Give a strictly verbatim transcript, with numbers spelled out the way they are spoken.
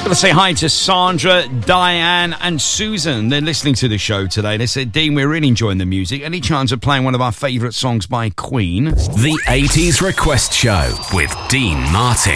Got to say hi to Sandra, Diane and Susan. They're listening to the show today. They said, Dean, we're really enjoying the music. Any chance of playing one of our favourite songs by Queen? The eighties Request Show with Dean Martin.